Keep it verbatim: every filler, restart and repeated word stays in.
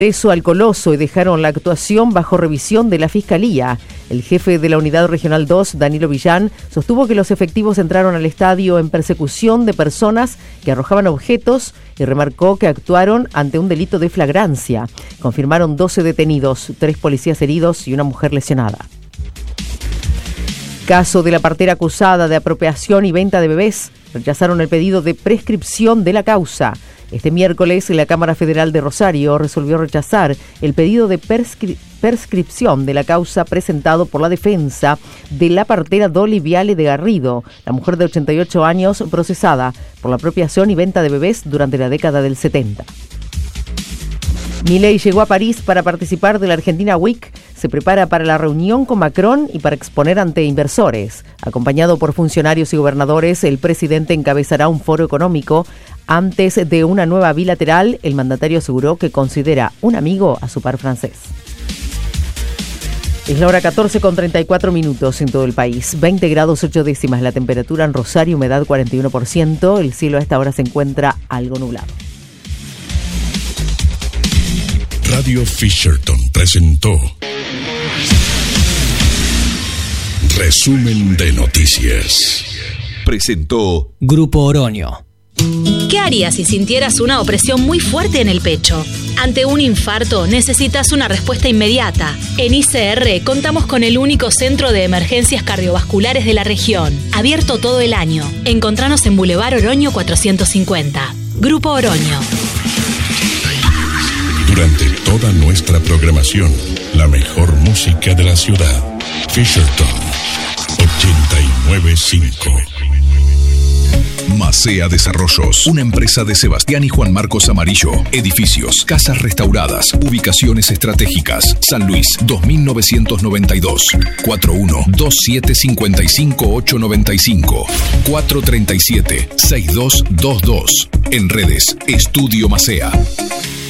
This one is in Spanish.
Eso al Coloso y dejaron la actuación bajo revisión de la Fiscalía. El jefe de la Unidad Regional dos, Danilo Villán, sostuvo que los efectivos entraron al estadio en persecución de personas que arrojaban objetos y remarcó que actuaron ante un delito de flagrancia. Confirmaron doce detenidos, tres policías heridos y una mujer lesionada. Caso de la partera acusada de apropiación y venta de bebés. Rechazaron el pedido de prescripción de la causa. Este miércoles, la Cámara Federal de Rosario resolvió rechazar el pedido de prescri- prescripción de la causa presentado por la defensa de la partera Dolly Viale de Garrido, la mujer de ochenta y ocho años procesada por la apropiación y venta de bebés durante la década del setenta. Milei llegó a París para participar de la Argentina Week. Se prepara para la reunión con Macron y para exponer ante inversores. Acompañado por funcionarios y gobernadores, el presidente encabezará un foro económico. Antes de una nueva bilateral, el mandatario aseguró que considera un amigo a su par francés. Es la hora catorce con treinta y cuatro minutos en todo el país. veinte grados ocho décimas la temperatura en Rosario, humedad cuarenta y uno por ciento. El cielo a esta hora se encuentra algo nublado. Radio Fisherton presentó Resumen de Noticias. Presentó Grupo Oroño. ¿Qué harías si sintieras una opresión muy fuerte en el pecho? Ante un infarto necesitas una respuesta inmediata. En I C R contamos con el único centro de emergencias cardiovasculares de la región, abierto todo el año. Encontranos en Boulevard Oroño cuatrocientos cincuenta. Grupo Oroño. Durante toda nuestra programación, la mejor música de la ciudad. Fisherton ochenta y nueve punto cinco. Macea Desarrollos, una empresa de Sebastián y Juan Marcos Amarillo. Edificios, casas restauradas, ubicaciones estratégicas. San Luis, dos mil novecientos noventa y dos. cuatro uno dos siete cinco cinco ocho nueve cinco. cuatro tres siete seis dos dos dos. En redes, Estudio Macea.